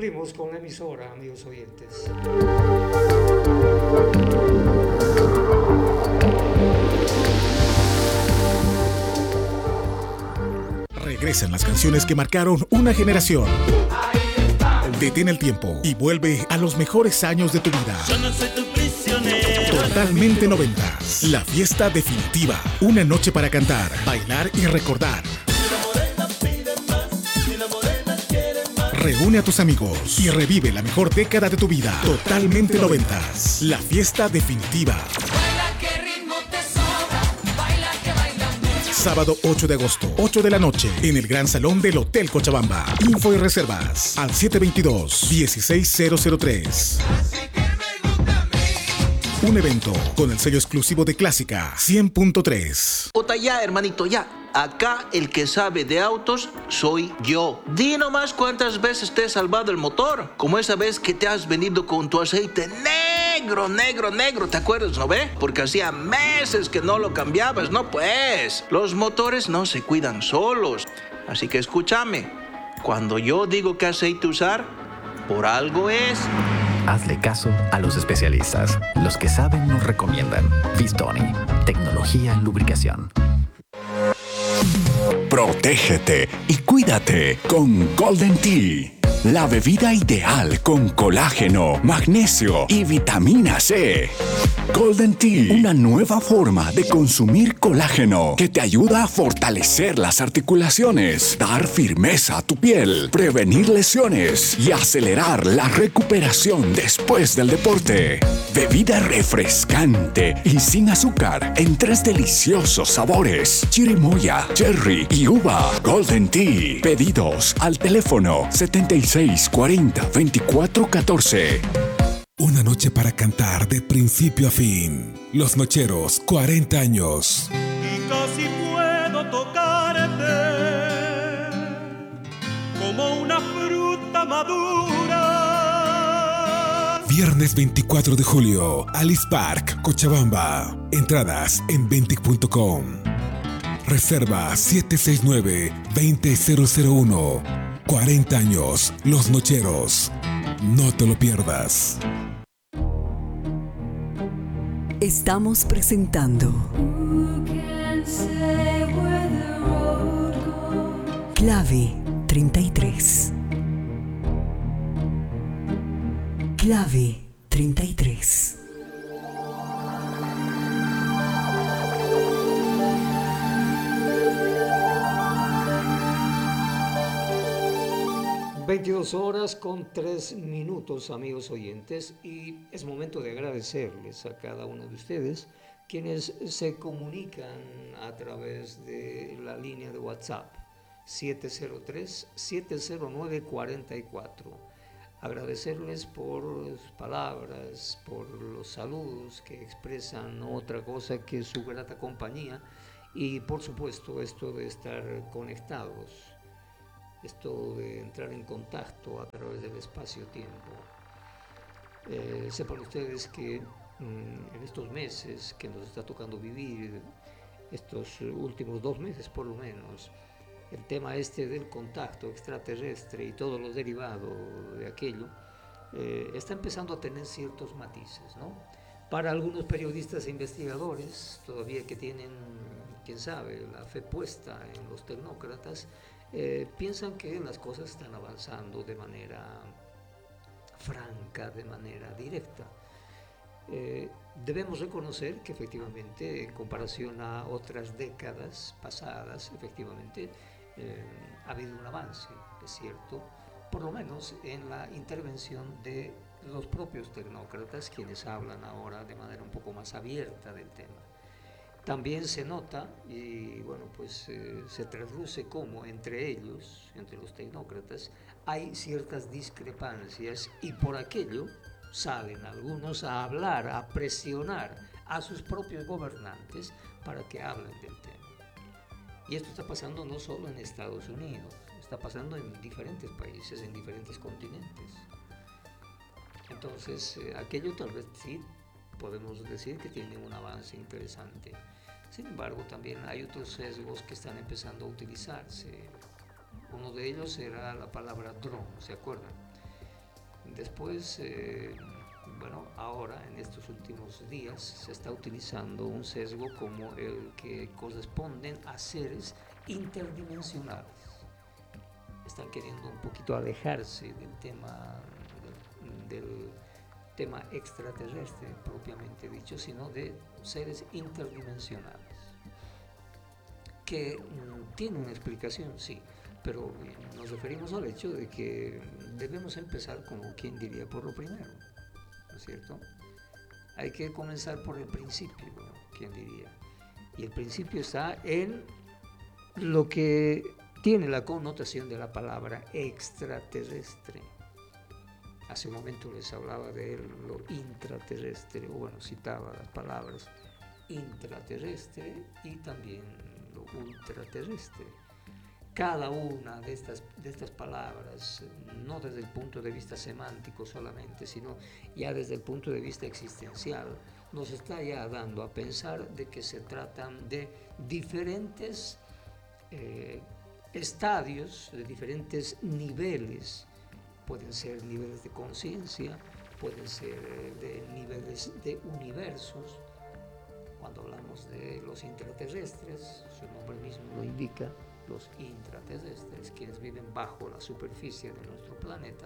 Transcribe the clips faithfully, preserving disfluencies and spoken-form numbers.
cumplimos con la emisora, amigos oyentes. Regresan las canciones que marcaron una generación. Detén el tiempo y vuelve a los mejores años de tu vida. Yo no soy tu prisionero. Totalmente noventas. La fiesta definitiva. Una noche para cantar, bailar y recordar. Reúne a tus amigos y revive la mejor década de tu vida. Totalmente noventas. La fiesta definitiva. Sábado ocho de agosto, ocho de la noche, en el Gran Salón del Hotel Cochabamba. Info y reservas al siete dos dos, uno seis cero cero tres. Un evento con el sello exclusivo de Clásica cien punto tres. Ota ya, hermanito, ya. Acá el que sabe de autos soy yo. Di nomás cuántas veces te he salvado el motor. Como esa vez que te has venido con tu aceite negro, negro, negro. ¿Te acuerdas, no ve? Porque hacía meses que no lo cambiabas, ¿no? Pues, los motores no se cuidan solos. Así que escúchame. Cuando yo digo qué aceite usar, por algo es... Hazle caso a los especialistas. Los que saben nos recomiendan. Vistoni, tecnología en lubricación. Protégete y cuídate con Golden Tea. La bebida ideal con colágeno, magnesio y vitamina C. Golden Tea, una nueva forma de consumir colágeno que te ayuda a fortalecer las articulaciones, dar firmeza a tu piel, prevenir lesiones y acelerar la recuperación después del deporte. Bebida refrescante y sin azúcar en tres deliciosos sabores: chirimoya, cherry y uva. Golden Tea. Pedidos al teléfono setenta y seis cuarenta veinticuatro catorce. Una noche para cantar de principio a fin. Los Nocheros, cuarenta años. Y casi puedo tocarte como una fruta madura. Viernes veinticuatro de julio, Alice Park, Cochabamba. Entradas en ventic punto com. Reserva siete seis nueve, dos cero cero uno. cuarenta años, Los Nocheros. No te lo pierdas. Estamos presentando Clave treinta y tres. Clave treinta y tres. veintidós horas con tres minutos, amigos oyentes, y es momento de agradecerles a cada uno de ustedes quienes se comunican a través de la línea de WhatsApp siete cero tres, siete cero nueve, cuatro cuatro. Agradecerles por sus palabras, por los saludos que expresan otra cosa que su grata compañía y por supuesto esto de estar conectados. Esto de entrar en contacto a través del espacio-tiempo. Eh, sepan ustedes que mmm, en estos meses que nos está tocando vivir, estos últimos dos meses por lo menos, el tema este del contacto extraterrestre y todo lo derivado de aquello, eh, está empezando a tener ciertos matices, ¿no? Para algunos periodistas e investigadores, todavía que tienen, quién sabe, la fe puesta en los tecnócratas, Eh, piensan que las cosas están avanzando de manera franca, de manera directa. Eh, debemos reconocer que efectivamente, en comparación a otras décadas pasadas, efectivamente eh, ha habido un avance, es cierto, por lo menos en la intervención de los propios tecnócratas, quienes hablan ahora de manera un poco más abierta del tema. También se nota, y bueno, pues eh, se trasluce como entre ellos, entre los tecnócratas, hay ciertas discrepancias y por aquello salen algunos a hablar, a presionar a sus propios gobernantes para que hablen del tema. Y esto está pasando no solo en Estados Unidos, está pasando en diferentes países, en diferentes continentes. Entonces, eh, aquello tal vez sí podemos decir que tiene un avance interesante. Sin embargo, también hay otros sesgos que están empezando a utilizarse. Uno de ellos era la palabra dron, ¿se acuerdan? Después, eh, bueno, ahora en estos últimos días se está utilizando un sesgo como el que corresponden a seres interdimensionales. Están queriendo un poquito alejarse del tema del, del tema extraterrestre propiamente dicho, sino de seres interdimensionales, que mm, tiene una explicación, sí, pero eh, nos referimos al hecho de que debemos empezar, como quien diría, por lo primero, ¿no es cierto? Hay que comenzar por el principio, quien diría, y el principio está en lo que tiene la connotación de la palabra extraterrestre. Hace un momento les hablaba de lo intraterrestre, o bueno, citaba las palabras intraterrestre y también lo ultraterrestre. Cada una de estas, de estas palabras, no desde el punto de vista semántico solamente, sino ya desde el punto de vista existencial, nos está ya dando a pensar de que se tratan de diferentes eh, estadios, de diferentes niveles. Pueden ser niveles de conciencia, pueden ser de niveles de universos. Cuando hablamos de los intraterrestres, su nombre mismo lo indica, los intraterrestres, quienes viven bajo la superficie de nuestro planeta.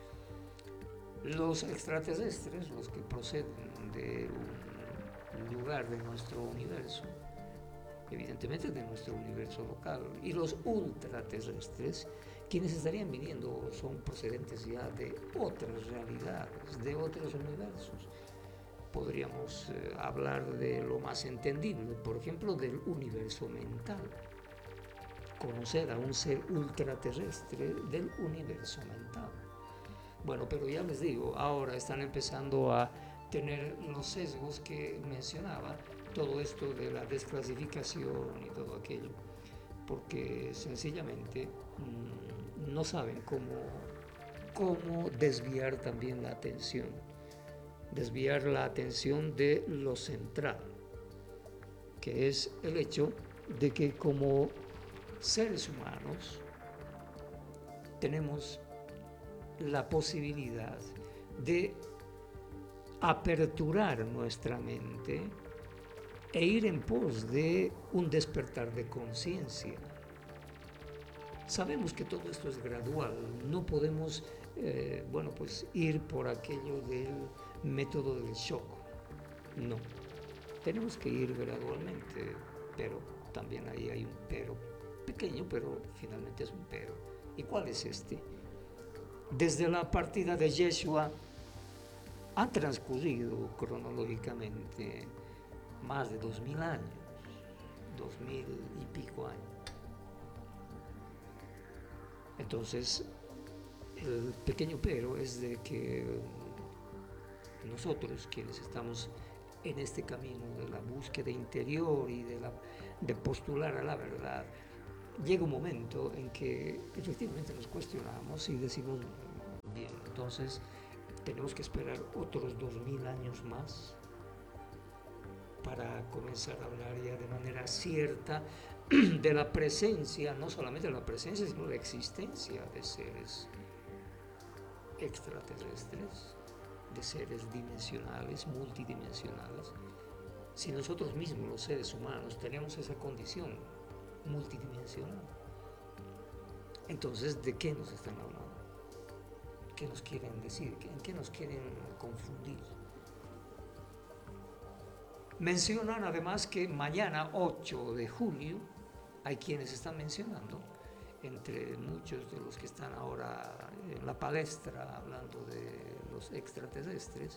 Los extraterrestres, los que proceden de un lugar de nuestro universo, evidentemente de nuestro universo local, y los ultraterrestres, quienes estarían viniendo son procedentes ya de otras realidades, de otros universos. Podríamos eh, hablar de lo más entendible, por ejemplo, del universo mental. Conocer a un ser ultraterrestre del universo mental. Bueno, pero ya les digo, ahora están empezando a tener los sesgos que mencionaba, todo esto de la desclasificación y todo aquello, porque sencillamente mmm, no saben cómo, cómo desviar también la atención, desviar la atención de lo central, que es el hecho de que como seres humanos tenemos la posibilidad de aperturar nuestra mente e ir en pos de un despertar de conciencia. Sabemos que todo esto es gradual, no podemos eh, bueno, pues ir por aquello del método del shock, no, tenemos que ir gradualmente, pero también ahí hay un pero, pequeño, pero finalmente es un pero. ¿Y cuál es este? Desde la partida de Yeshua han transcurrido cronológicamente más de dos mil años, dos mil y pico años. Entonces, el pequeño pero es de que nosotros, quienes estamos en este camino de la búsqueda interior y de, la, de postular a la verdad, llega un momento en que efectivamente nos cuestionamos y decimos, bien, entonces tenemos que esperar otros dos mil años más para comenzar a hablar ya de manera cierta de la presencia, no solamente de la presencia, sino de la existencia de seres extraterrestres, de seres dimensionales, multidimensionales. Si nosotros mismos, los seres humanos, tenemos esa condición multidimensional, entonces, ¿de qué nos están hablando? ¿Qué nos quieren decir? ¿En qué nos quieren confundir? Mencionan además que mañana, ocho de julio, hay quienes están mencionando, entre muchos de los que están ahora en la palestra hablando de los extraterrestres,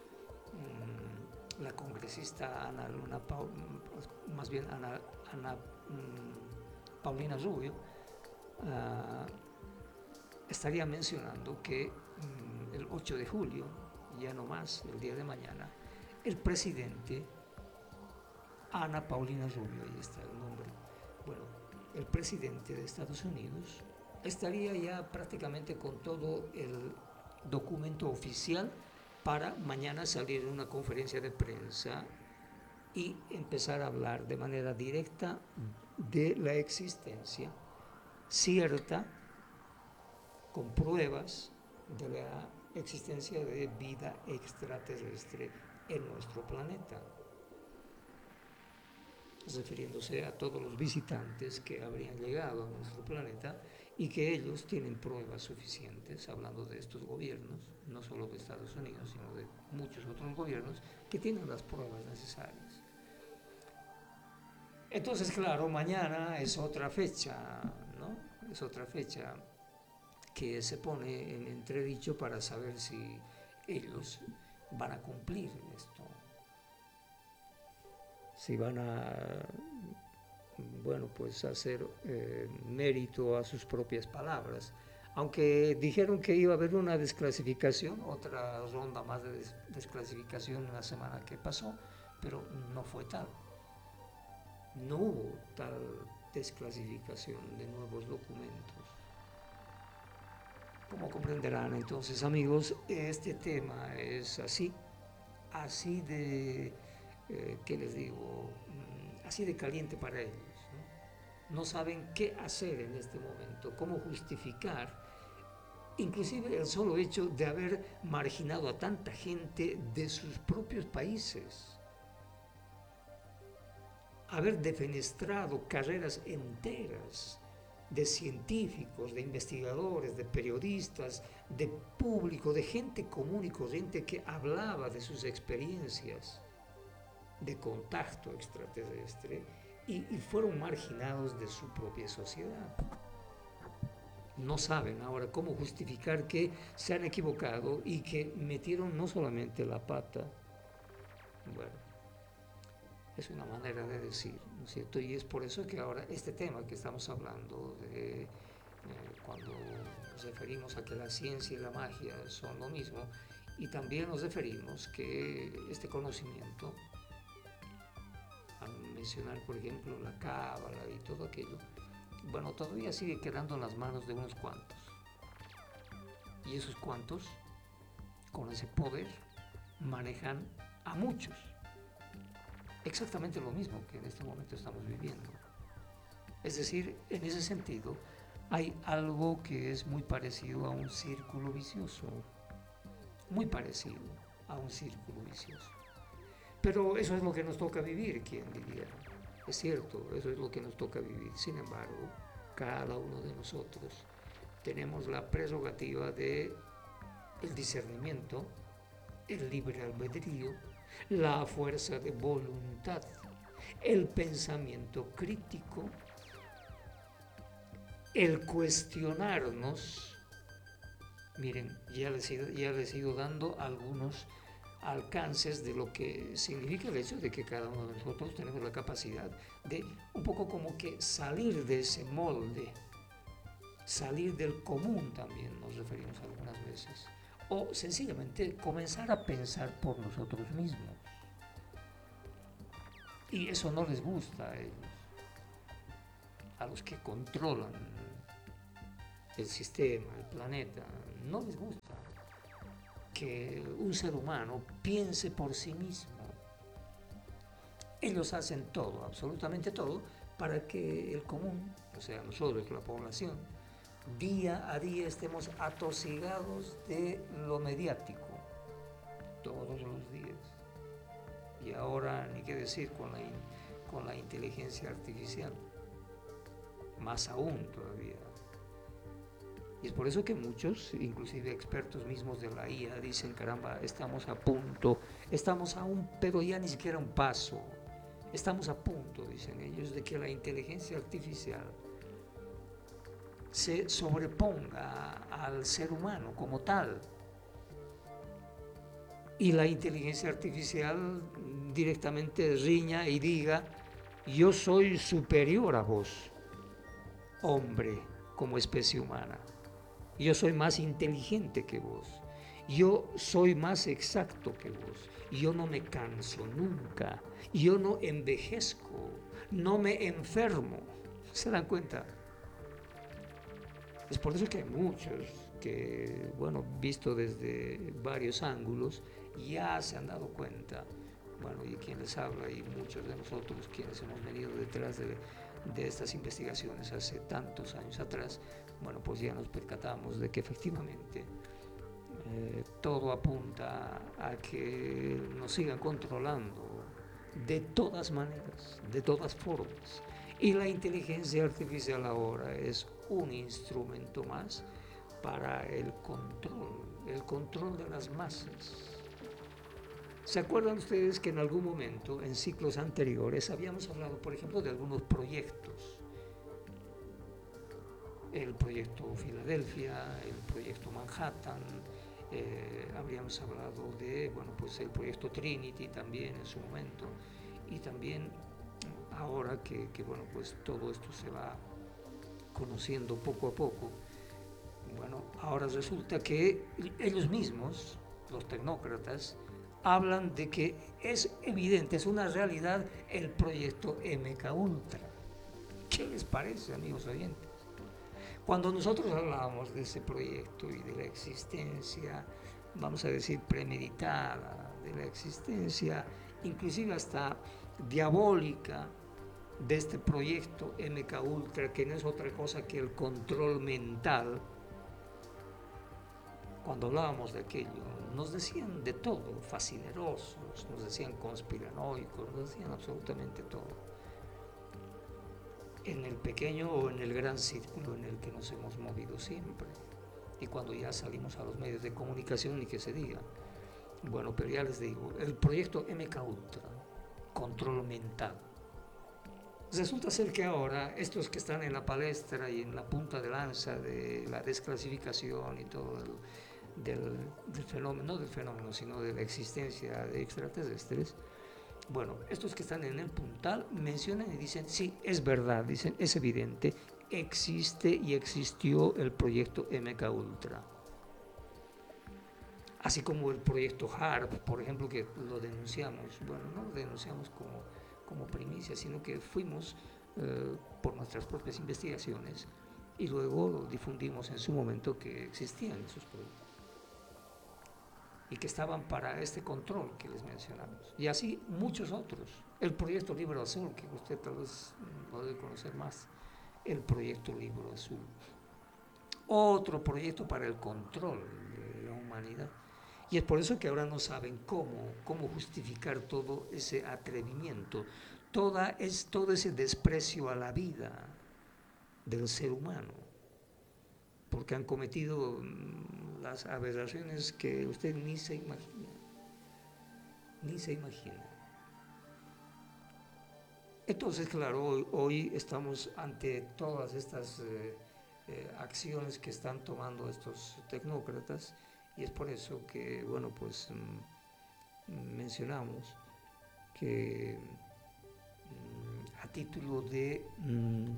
la congresista Ana Luna, Paul, más bien Ana, Ana um, Paulina Rubio, uh, estaría mencionando que um, el ocho de julio, ya no más, el día de mañana, el presidente Ana Paulina Rubio, ahí está el nombre, bueno, el presidente de Estados Unidos estaría ya prácticamente con todo el documento oficial para mañana salir en una conferencia de prensa y empezar a hablar de manera directa de la existencia cierta, con pruebas de la existencia de vida extraterrestre en nuestro planeta, refiriéndose a todos los visitantes que habrían llegado a nuestro planeta y que ellos tienen pruebas suficientes, hablando de estos gobiernos, no solo de Estados Unidos, sino de muchos otros gobiernos que tienen las pruebas necesarias. Entonces, claro, mañana es otra fecha, ¿no? Es otra fecha que se pone en entredicho para saber si ellos van a cumplir esto, si van a, bueno, pues hacer eh, mérito a sus propias palabras. Aunque dijeron que iba a haber una desclasificación, otra ronda más de des desclasificación en la semana que pasó, pero no fue tal. No hubo tal desclasificación de nuevos documentos. Como comprenderán entonces, amigos, este tema es así, así de, eh, ¿qué les digo? Así de caliente para ellos, ¿no? No saben qué hacer en este momento, cómo justificar, inclusive el solo hecho de haber marginado a tanta gente de sus propios países, haber defenestrado carreras enteras de científicos, de investigadores, de periodistas, de público, de gente común y corriente que hablaba de sus experiencias de contacto extraterrestre y, y fueron marginados de su propia sociedad. No saben ahora cómo justificar que se han equivocado y que metieron no solamente la pata, bueno, es una manera de decir, ¿no es cierto? Y es por eso que ahora este tema que estamos hablando, de, eh, cuando nos referimos a que la ciencia y la magia son lo mismo, y también nos referimos que este conocimiento, al mencionar por ejemplo la cábala y todo aquello, bueno, todavía sigue quedando en las manos de unos cuantos. Y esos cuantos, con ese poder, manejan a muchos. Exactamente lo mismo que en este momento estamos viviendo. Es decir, en ese sentido, hay algo que es muy parecido a un círculo vicioso, muy parecido a un círculo vicioso. Pero eso es lo que nos toca vivir, ¿quién diría? Es cierto, eso es lo que nos toca vivir. Sin embargo, cada uno de nosotros tenemos la prerrogativa de el discernimiento, el libre albedrío, la fuerza de voluntad, el pensamiento crítico, el cuestionarnos. Miren, ya les, he, ya les he ido dando algunos alcances de lo que significa el hecho de que cada uno de nosotros tenemos la capacidad de un poco como que salir de ese molde, salir del común también nos referimos algunas veces, o sencillamente comenzar a pensar por nosotros mismos. Y eso no les gusta a ellos, a los que controlan el sistema, el planeta, no les gusta que un ser humano piense por sí mismo. Ellos hacen todo, absolutamente todo, para que el común, o sea, nosotros, la población, día a día estemos atosigados de lo mediático, todos los días. Y ahora, ni qué decir con la, con la inteligencia artificial, más aún todavía. Y es por eso que muchos, inclusive expertos mismos de la I A, dicen, caramba, estamos a punto, estamos a un, pero ya ni siquiera un paso, estamos a punto, dicen ellos, de que la inteligencia artificial se sobreponga al ser humano como tal. Y la inteligencia artificial directamente riña y diga, yo soy superior a vos, hombre, como especie humana. Yo soy más inteligente que vos. Yo soy más exacto que vos. Yo no me canso nunca. Yo no envejezco. No me enfermo. ¿Se dan cuenta? Es por eso que hay muchos que, bueno, visto desde varios ángulos, ya se han dado cuenta. Bueno, y quien les habla y muchos de nosotros quienes hemos venido detrás de, de estas investigaciones hace tantos años atrás, bueno, pues ya nos percatamos de que efectivamente eh, todo apunta a que nos sigan controlando de todas maneras, de todas formas. Y la inteligencia artificial ahora es un instrumento más para el control, el control de las masas. ¿Se acuerdan ustedes que en algún momento, en ciclos anteriores, habíamos hablado, por ejemplo, de algunos proyectos? El proyecto Filadelfia, el proyecto Manhattan, eh, habríamos hablado de, bueno, pues el proyecto Trinity también en su momento, y también ahora que, que bueno, pues todo esto se va conociendo poco a poco, bueno, ahora resulta que ellos mismos, los tecnócratas, hablan de que es evidente, es una realidad el proyecto M K Ultra. ¿Qué les parece, amigos oyentes? Cuando nosotros hablábamos de ese proyecto y de la existencia, vamos a decir, premeditada, de la existencia, inclusive hasta diabólica, de este proyecto M K Ultra, que no es otra cosa que el control mental, cuando hablábamos de aquello, nos decían de todo, fascinerosos, nos decían conspiranoicos, nos decían absolutamente todo. En el pequeño o en el gran círculo en el que nos hemos movido siempre. Y cuando ya salimos a los medios de comunicación, ni que se diga. Bueno, pero ya les digo, el proyecto M K Ultra, control mental. Resulta ser que ahora estos que están en la palestra y en la punta de lanza de la desclasificación y todo el, del, del fenómeno, no del fenómeno, sino de la existencia de extraterrestres, bueno, estos que están en el puntal mencionan y dicen, sí, es verdad, dicen, es evidente, existe y existió el proyecto M K Ultra. Así como el proyecto HAARP, por ejemplo, que lo denunciamos, bueno, no lo denunciamos como, como primicia, sino que fuimos eh, por nuestras propias investigaciones y luego difundimos en su momento que existían esos proyectos y que estaban para este control que les mencionamos. Y así muchos otros. El proyecto Libro Azul, que usted tal vez lo debe conocer más, el proyecto Libro Azul. Otro proyecto para el control de la humanidad. Y es por eso que ahora no saben cómo, cómo justificar todo ese atrevimiento, toda es, todo ese desprecio a la vida del ser humano, porque han cometido las aberraciones que usted ni se imagina, ni se imagina. Entonces, claro, hoy, hoy estamos ante todas estas eh, eh, acciones que están tomando estos tecnócratas, y es por eso que, bueno, pues mm, mencionamos que mm, a título de... Mm,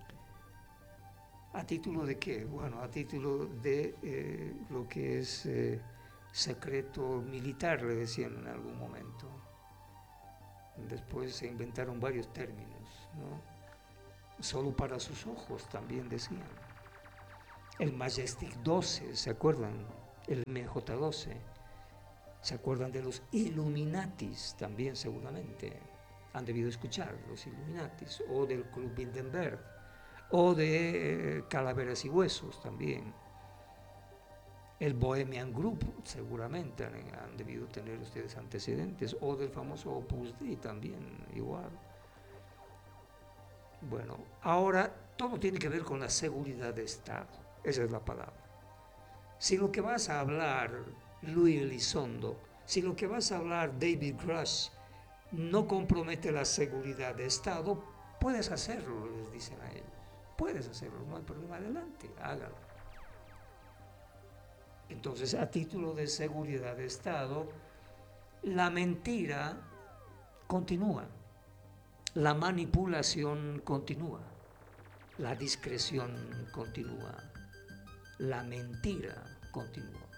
¿A título de qué? Bueno, a título de eh, lo que es eh, secreto militar, le decían en algún momento. Después se inventaron varios términos, ¿no? Solo para sus ojos también decían. El Majestic doce, ¿se acuerdan? El M J doce. ¿Se acuerdan de los Illuminatis? También seguramente han debido escuchar los Illuminatis, o del Club Bilderberg, o de eh, Calaveras y Huesos también. El Bohemian Group, seguramente han, han debido tener ustedes antecedentes, o del famoso Opus Dei también, igual. Bueno, ahora todo tiene que ver con la seguridad de Estado, esa es la palabra. Si lo que vas a hablar, Luis Elizondo, si lo que vas a hablar, David Grush, no compromete la seguridad de Estado, puedes hacerlo, les dicen a ellos. Puedes hacerlo, no hay problema, adelante, hágalo. Entonces, a título de seguridad de Estado, la mentira continúa, la manipulación continúa, la discreción continúa, la mentira continúa.